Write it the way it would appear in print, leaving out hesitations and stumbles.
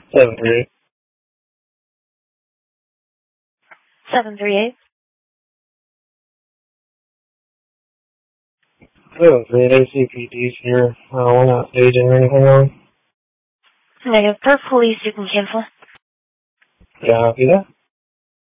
738. 738. 738 ACPD's here. We're not staging or anything wrong. Negative. Per police, you can cancel. Yeah, I'll do that.